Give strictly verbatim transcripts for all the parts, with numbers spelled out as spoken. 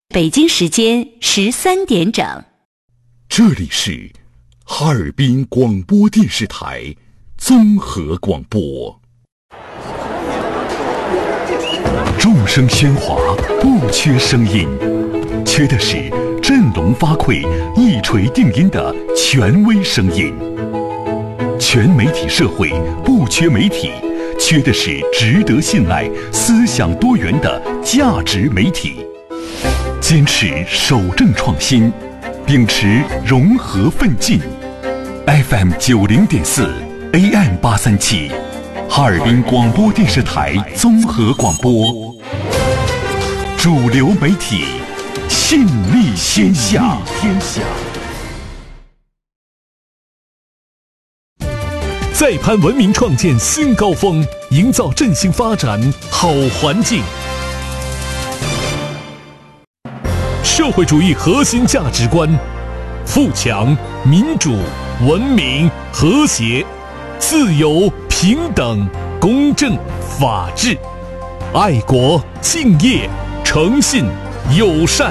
北京时间十三点整。 这里是哈尔滨广播电视台综合广播。众声喧哗，不缺声音，缺的是振聋发聩、一锤定音的权威声音。全媒体社会不缺媒体，缺的是值得信赖、思想多元的价值媒体。坚持守正创新，秉持融合奋进。F M 九零点四 A M 八三七，哈尔滨广播电视台综合广播，主流媒体，信力天下。天下。 再攀文明创建新高峰，营造振兴发展好环境。社会主义核心价值观：富强、民主、文明、和谐、自由、平等、公正、法治、爱国、敬业、诚信、友善。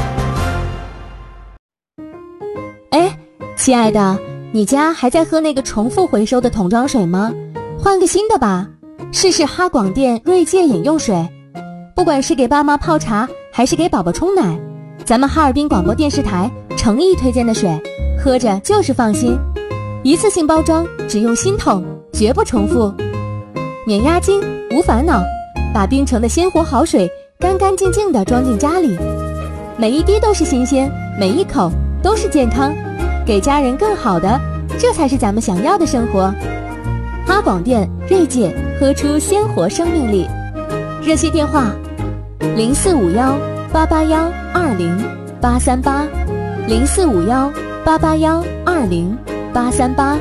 哎，亲爱的，你家还在喝那个重复回收的桶装水吗？换个新的吧，试试哈广电锐界饮用水。不管是给爸妈泡茶，还是给宝宝冲奶，咱们哈尔滨广播电视台诚意推荐的水，喝着就是放心。一次性包装，只用新桶，绝不重复，免押金，无烦恼，把冰城的鲜活好水干干净净地装进家里，每一滴都是新鲜，每一口都是健康，给家人更好的，这才是咱们想要的生活。哈广电锐界，喝出鲜活生命力。热线电话：零四五幺八八幺二零八三八，零四五幺八八幺二零八三八。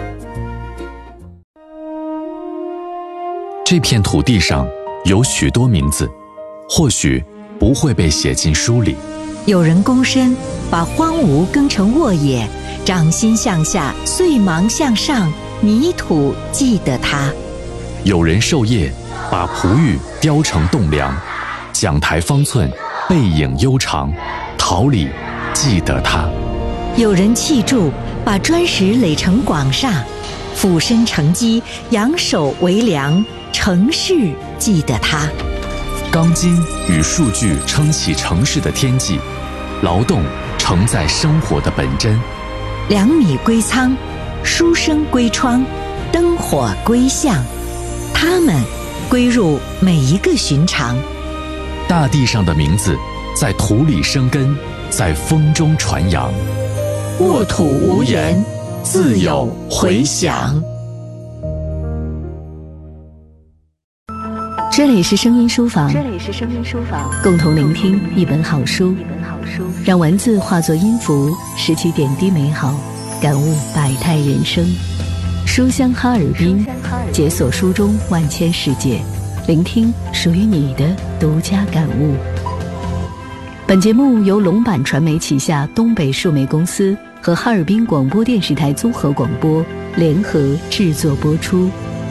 这片土地上有许多名字，或许不会被写进书里。 有人躬身把荒芜耕成沃野，掌心向下，碎芒向上，泥土记得它。 有人授业把璞玉雕成栋梁，讲台方寸，背影悠长，桃李记得它。 有人砌筑把砖石垒成广厦，俯身承基，仰首为梁，城市记得它。 钢筋与数据撑起城市的天际，劳动承载生活的本真。 粮米归仓，书生归窗，灯火归巷，它们归入每一个寻常。 大地上的名字在土里生根，在风中传扬。 沃土无言，自有回响。 这里是声音书房， 这里是声音书房， 共同聆听一本好书， 一本好书， 让文字化作音符，拾取点滴美好，感悟百态人生。书香哈尔滨，解锁书中万千世界，聆听属于你的独家感悟。本节目由龙板传媒旗下东北数媒公司和哈尔滨广播电视台综合广播联合制作播出。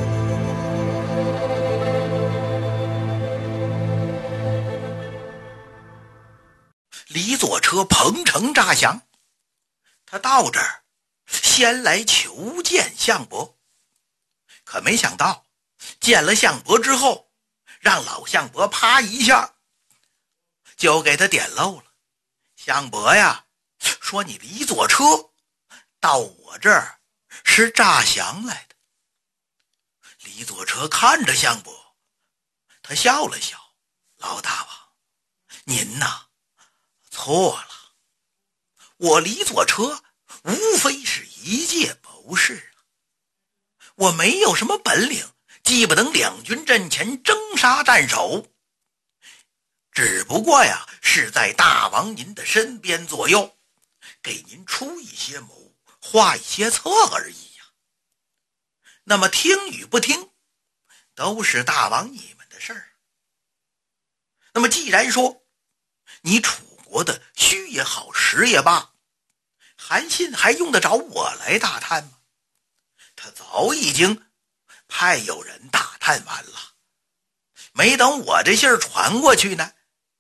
李左车彭城诈降，他到这儿先来求见项伯，可没想到见了项伯之后，让老项伯啪一下就给他点漏了。项伯呀，说你李左车到我这儿是诈降来的。李左车看着项伯，他笑了笑，老大王，您呐错了，我李左车无非是一介谋士啊，我没有什么本领，既不能两军阵前征杀战守，只不过呀是在大王您的身边左右，给您出一些谋，画一些策而已呀。那么听与不听都是大王你们的事儿。那么既然说你楚国的虚也好，实也罢，韩信还用得着我来打探吗？他早已经派有人打探完了，没等我这信儿传过去呢，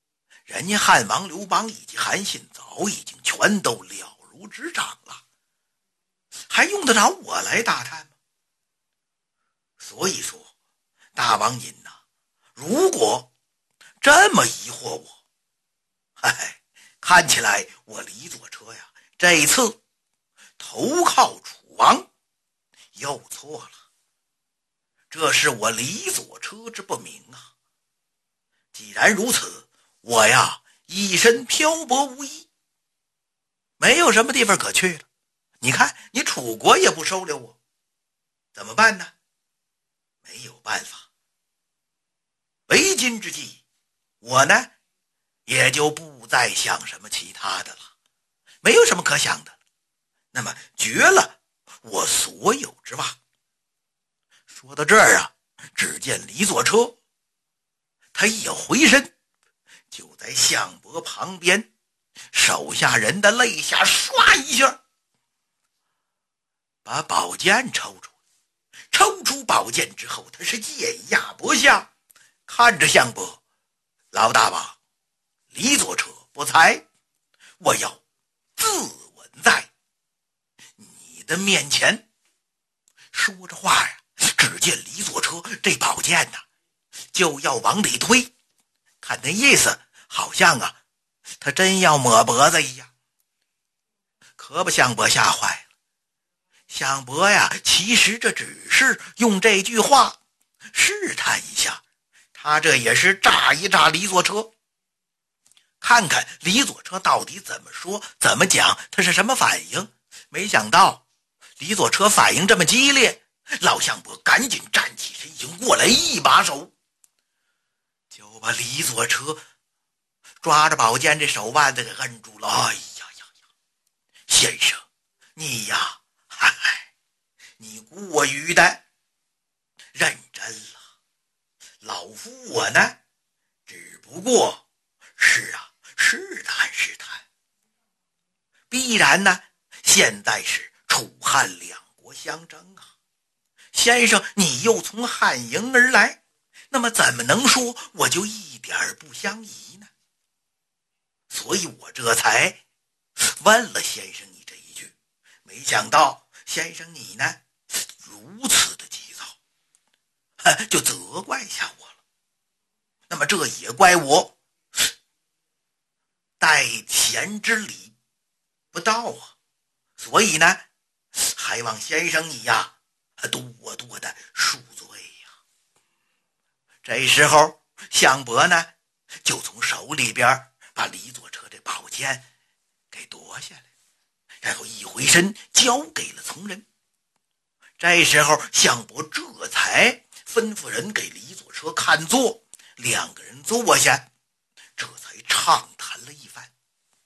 人家汉王刘邦以及韩信早已经全都了如指掌了，还用得着我来打探吗？所以说，大王您呐、啊，如果这么疑惑我，嗨，看起来我李左车呀，这一次投靠楚王又错了。这是我李左车之不明啊！既然如此，我呀一身漂泊无依，没有什么地方可去了。你看，你楚国也不收留我，怎么办呢？没有办法。为今之计，我呢也就不再想什么其他的了，没有什么可想的了。那么绝了我所有之望。说到这儿啊，只见李左车他一回身，就在项伯旁边，手下人的肋下唰一下把宝剑抽出。抽出宝剑之后，他是剑压脖下，看着项伯，老大王，李左车不才，我要自刎在你的面前。说着话呀，只见李左车这宝剑呐、啊，就要往里推，看那意思好像啊他真要抹脖子一样。可把项伯吓坏了。项伯呀，其实这只是用这句话试探一下，他这也是炸一炸李左车，看看李左车到底怎么说怎么讲，他是什么反应。没想到李左车反应这么激烈，老项伯赶紧站起身形过来，一把手就把李左车抓着宝剑这手腕子给摁住了。哎呀呀呀，先生你呀，嗨，你过于的认真了。老夫我呢，只不过是啊试探试探。必然呢，现在是楚汉两国相争啊。先生你又从汉营而来，那么怎么能说我就一点不相宜呢？所以我这才问了先生你这一句，没想到先生你呢如此的急躁，就责怪下我了。那么这也怪我待贤之礼不到啊，所以呢还望先生你呀多多的恕罪呀。这时候项伯呢就从手里边把李左车这宝剑给夺下来，然后一回身交给了从人。这时候项伯这才吩咐人给李左车看座，两个人坐下，这才畅谈了一番。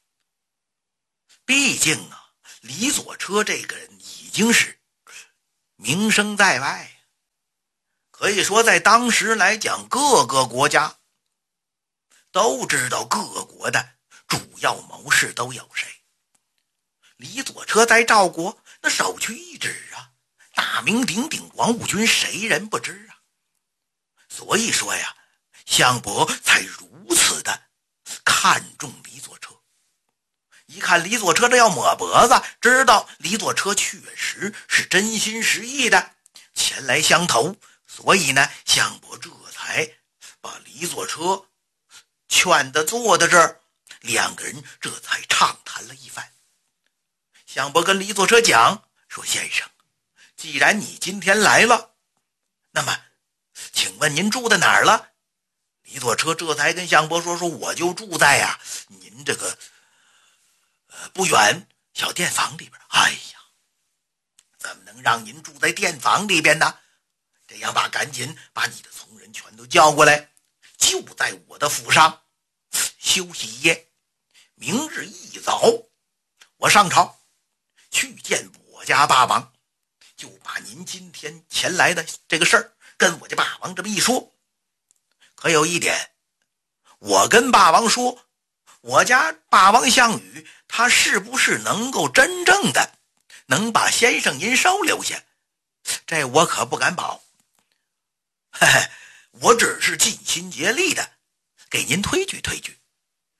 毕竟啊，李左车这个人已经是名声在外，可以说在当时来讲，各个国家都知道各国的主要谋士都有谁。李左车在赵国那首屈一指啊，大名鼎鼎广武军，谁人不知啊？所以说呀，项伯才如此的看重李左车。一看李左车这要抹脖子，知道李左车确实是真心实意的前来相投，所以呢，项伯这才把李左车劝他坐在这儿，两个人这才畅谈了一番。项伯跟李左车讲说，先生，既然你今天来了，那么请问您住在哪儿了？李左车这才跟项伯说说我就住在呀、啊、您这个呃不远小店房里边。哎呀，怎么能让您住在店房里边呢？这样吧，赶紧把你的从人全都叫过来，就在我的府上休息一夜，明日一早我上朝去见我家霸王，就把您今天前来的这个事儿跟我家霸王这么一说。可有一点，我跟霸王说，我家霸王项羽他是不是能够真正的能把先生您收留下，这我可不敢保。嘿嘿，我只是尽心竭力的给您推举推举，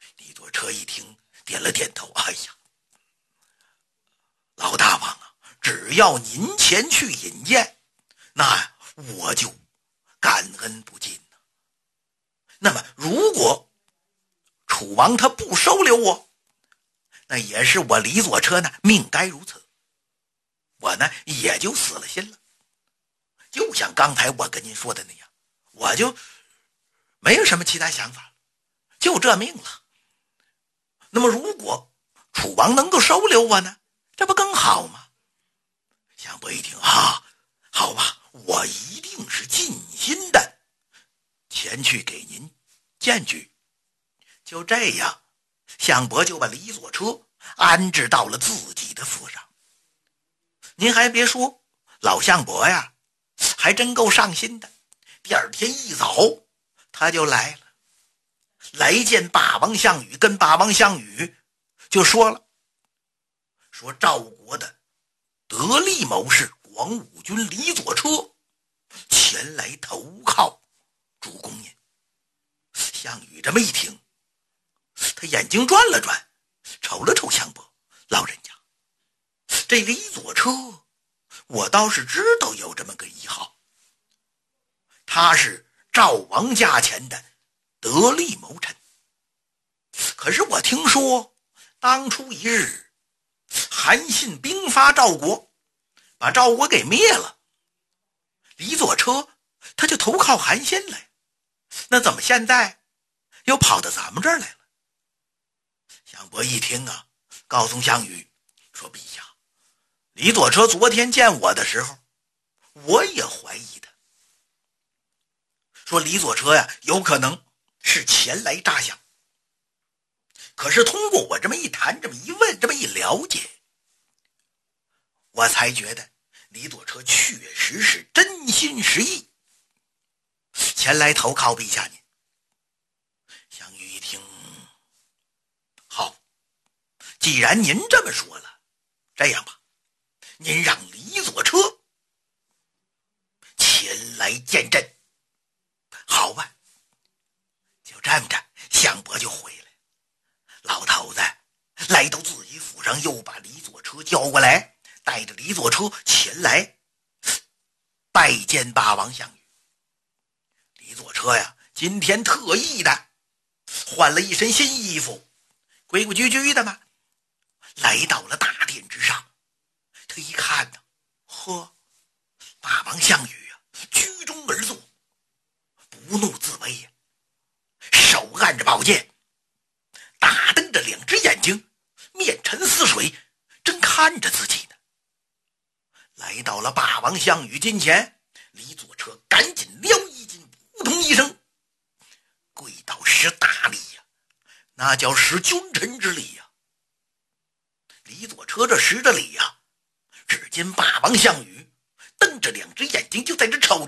车一听，点了点头，哎呀，老大王啊，只要您前去引荐，那我就感恩不尽呢。那么如果楚王他不收留我，那也是我李左车呢命该如此，我呢也就死了心了。就像刚才我跟您说的那样，我就没有什么其他想法，就这命了。那么如果楚王能够收留我呢，这不更好吗？项伯一听啊，好吧，我一定是尽心的前去给您荐举。就这样，项伯就把李左车安置到了自己的府上。您还别说，老项伯呀还真够上心的。第二天一早他就来了，来见霸王项羽，跟霸王项羽就说了，说赵国的得力谋士广武军李左车前来投靠主公您。项羽这么一听，他眼睛转了转，瞅了瞅项伯，老人家，这李左车我倒是知道有这么个一号，他是赵王家前的得力谋臣。可是我听说当初一日韩信兵发赵国，把赵国给灭了，李左车他就投靠韩信来，那怎么现在又跑到咱们这儿来了？项伯一听啊，告诉项羽说，陛下，李左车昨天见我的时候，我也怀疑他，说李左车呀有可能是前来诈降。可是通过我这么一谈，这么一问，这么一了解，我才觉得李左车确实是真心实意前来投靠陛下您。项羽一听，好，既然您这么说了，这样吧，您让李左车前来见朕。好吧，就这么着，项伯就回来。老头子来到自己府上，又把李左车叫过来，带着李左车前来拜见霸王项羽。李左车呀，今天特意的换了一身新衣服，规规矩矩的嘛，来到了大殿之上。他一看呢，呵，霸王项羽啊，居中而坐，不怒自威呀，手按着宝剑，大瞪着两只眼睛，面沉似水，正看着自己呢。来到了霸王项羽近前，李左车赶紧撩衣襟，扑通一声跪倒施大礼呀，那叫施君臣之礼呀。李左车这施着礼呀，只见霸王项羽瞪着两只眼睛就在这瞅着